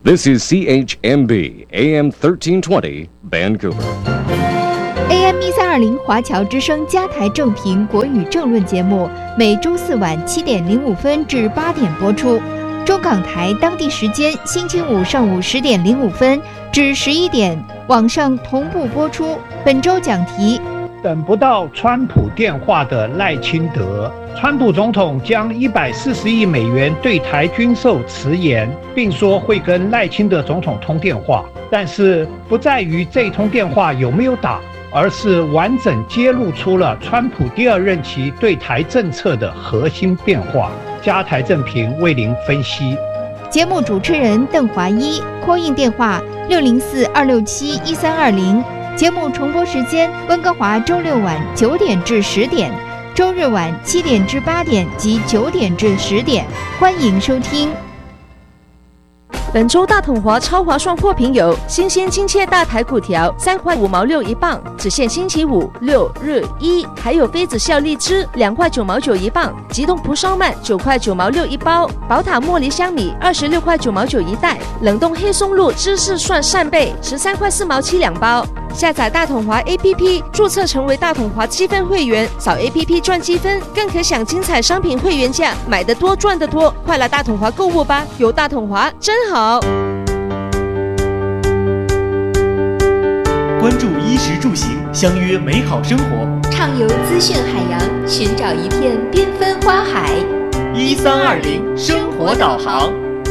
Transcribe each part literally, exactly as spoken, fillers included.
This is C H M B A M thirteen twenty Vancouver。A M 一三二零华侨之声加台正频国语政论节目，每周四晚七点零五分至八点播出。中港台当地时间星期五上午十点零五分至十一点，网上同步播出。本周讲题： 等不到川普电话的赖清德。川普总统将一百四十亿美元对台军售迟延，并说会跟赖清德总统通电话，但是不在于这通电话有没有打，而是完整揭露出了川普第二任期对台政策的核心变化。加台正评为您分析。 节目主持人邓华一 call in 电话六零四二六七一三二零。节目重播时间：温哥华周六晚九点至十点，周日晚七点至八点及九点至十点。欢迎收听。 本周大统华超划算货品有新鲜亲切大台骨条三块五毛六一磅，只限星期五、六、日、一，还有妃子笑荔枝两块九毛九一磅，急冻蒲烧鳗九块九毛六一包，宝塔茉莉香米二十六块九毛九一袋，冷冻黑松露芝士蒜扇贝十三块四毛七两包。下载大统华 A P P， 注册成为大统华积分会员，扫 A P P 赚积分，更可享精彩商品会员价，买得多赚得多，快来大统华购物吧！有大统华真好。 关注衣食住行，相约美好生活， 畅游资讯海洋，寻找一片缤纷花海。 一三二零生活导航。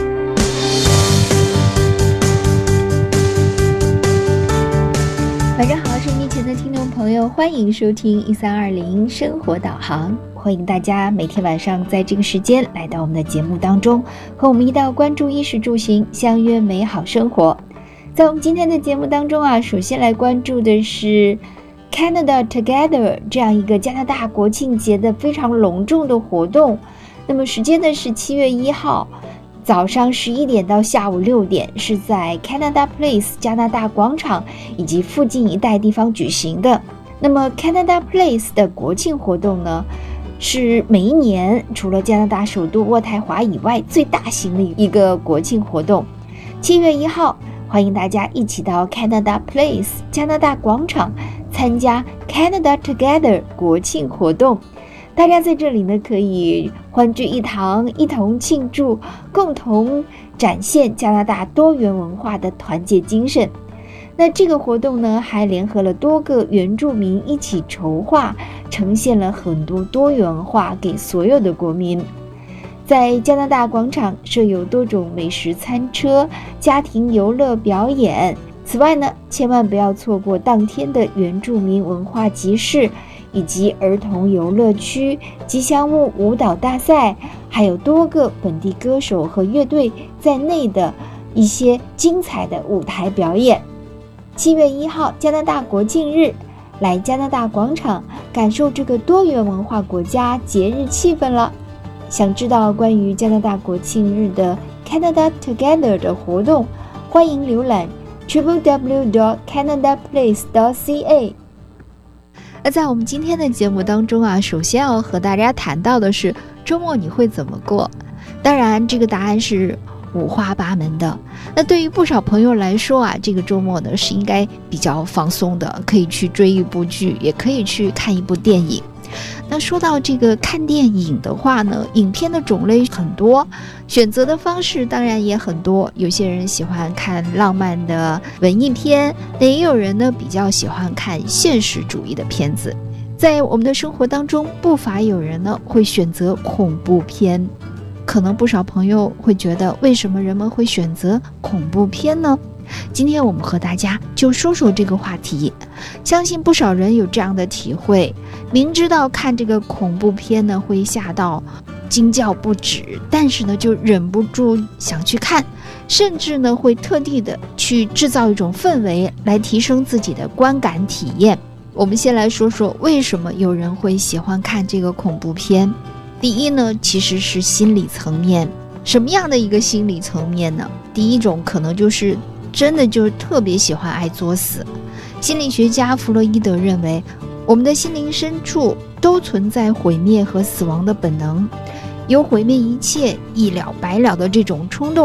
晚上好，收音机前的听众朋友，欢迎收听一三二零生活导航。欢迎大家每天晚上在这个时间来到我们的节目当中，和我们一道关注衣食住行，相约美好生活。在我们今天的节目当中啊，首先来关注的是 Canada Together 这样一个加拿大国庆节的非常隆重的活动。那么时间呢是七月一号早上十一点到下午六点，是在 Canada Place 加拿大广场以及附近一带地方举行的。那么 Canada Place 的国庆活动呢，是每一年除了加拿大首都渥太华以外最大型的一个国庆活动。七月一号，欢迎大家一起到 Canada Place 加拿大广场参加 Canada Together 国庆活动。大家在这里呢，可以欢聚一堂，一同庆祝，共同展现加拿大多元文化的团结精神。那这个活动呢，还联合了多个原住民一起筹划，呈现了很多多元文化给所有的国民。在加拿大广场设有多种美食餐车、家庭游乐表演。此外呢，千万不要错过当天的原住民文化集市，以及儿童游乐区、吉祥物舞蹈大赛，还有多个本地歌手和乐队在内的一些精彩的舞台表演。七月一号，加拿大国庆日，来加拿大广场感受这个多元文化国家节日气氛了。想知道关于加拿大国庆日的 Canada Together 的活动，欢迎浏览 double-u double-u double-u dot canada place dot c a。而在我们今天的节目当中啊，首先要和大家谈到的是周末你会怎么过？当然这个答案是五花八门的。那对于不少朋友来说啊，这个周末呢是应该比较放松的，可以去追一部剧，也可以去看一部电影。那说到这个看电影的话呢，影片的种类很多，选择的方式当然也很多。有些人喜欢看浪漫的文艺片，那也有人呢比较喜欢看现实主义的片子。在我们的生活当中，不乏有人呢会选择恐怖片。可能不少朋友会觉得，为什么人们会选择恐怖片呢？今天我们和大家就说说这个话题。相信不少人有这样的体会，明知道看这个恐怖片呢会吓到惊叫不止，但是呢就忍不住想去看，甚至呢会特地的去制造一种氛围来提升自己的观感体验。我们先来说说为什么有人会喜欢看这个恐怖片。第一呢，其实是心理层面。什么样的一个心理层面呢？第一种可能就是真的就是特别喜欢爱作死。心理学家弗洛伊德认为，我们的心灵深处都存在毁灭和死亡的本能，有毁灭一切一了百了的这种冲动。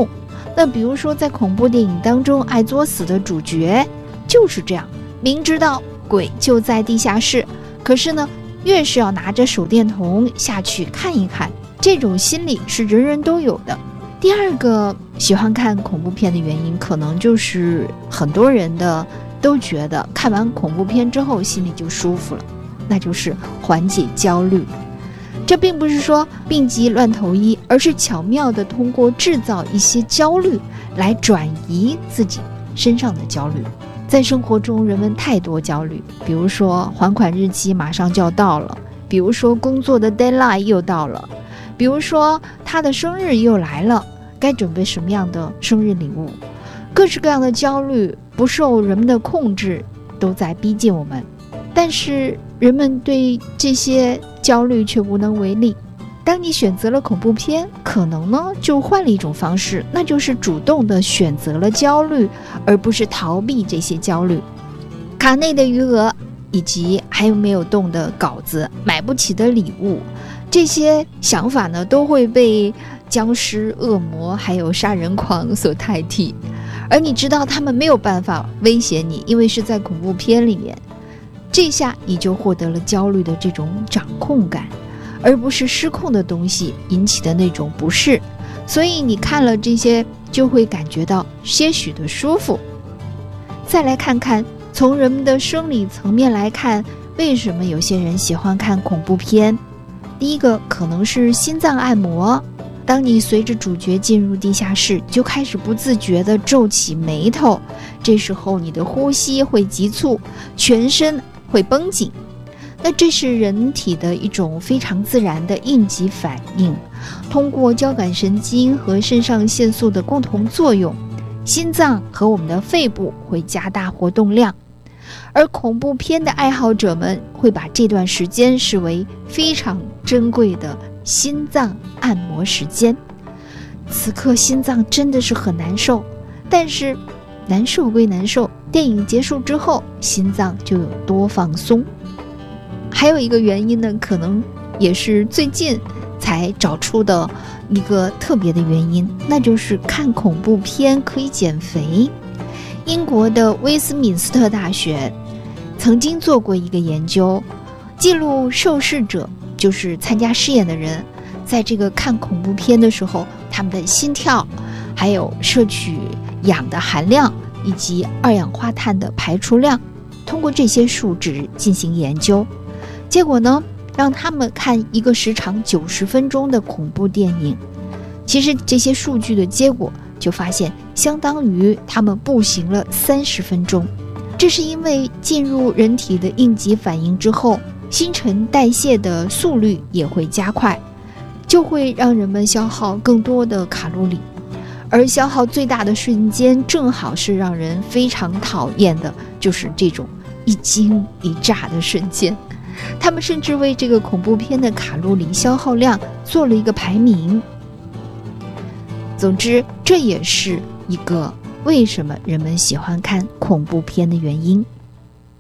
那比如说在恐怖电影当中爱作死的主角就是这样，明知道鬼就在地下室，可是呢越是要拿着手电筒下去看一看，这种心理是人人都有的。第二个喜欢看恐怖片的原因，可能就是很多人的都觉得看完恐怖片之后心里就舒服了，那就是缓解焦虑。这并不是说病急乱投医，而是巧妙地通过制造一些焦虑来转移自己身上的焦虑。在生活中人们太多焦虑，比如说还款日期马上就要到了，比如说工作的 deadline 又到了，比如说他的生日又来了，该准备什么样的生日礼物，各式各样的焦虑不受人们的控制，都在逼近我们。但是人们对这些焦虑却无能为力。当你选择了恐怖片，可能呢就换了一种方式，那就是主动的选择了焦虑，而不是逃避这些焦虑。卡内的余额，以及还有没有动的稿子，买不起的礼物，这些想法呢都会被僵尸、恶魔还有杀人狂所代替。而你知道他们没有办法威胁你，因为是在恐怖片里面，这下你就获得了焦虑的这种掌控感，而不是失控的东西引起的那种不适。所以你看了这些就会感觉到些许的舒服。再来看看从人们的生理层面来看，为什么有些人喜欢看恐怖片。第一个可能是心脏按摩，当你随着主角进入地下室，就开始不自觉地皱起眉头，这时候你的呼吸会急促，全身会绷紧，那这是人体的一种非常自然的应急反应。通过交感神经和肾上腺素的共同作用，心脏和我们的肺部会加大活动量。而恐怖片的爱好者们会把这段时间视为非常珍贵的心脏按摩时间。此刻心脏真的是很难受，但是难受归难受，电影结束之后心脏就有多放松。还有一个原因呢，可能也是最近才找出的一个特别的原因，那就是看恐怖片可以减肥。英国的威斯敏斯特大学曾经做过一个研究，记录受试者，就是参加试验的人，在这个看恐怖片的时候，他们的心跳，还有摄取氧的含量，以及二氧化碳的排出量，通过这些数值进行研究。结果呢，让他们看一个时长九十分钟的恐怖电影。其实这些数据的结果就发现，相当于他们步行了三十分钟。这是因为进入人体的应急反应之后，新陈代谢的速率也会加快，就会让人们消耗更多的卡路里。而消耗最大的瞬间，正好是让人非常讨厌的，就是这种一惊一乍的瞬间。他们甚至为这个恐怖片的卡路里消耗量做了一个排名。总之，这也是一个为什么人们喜欢看恐怖片的原因。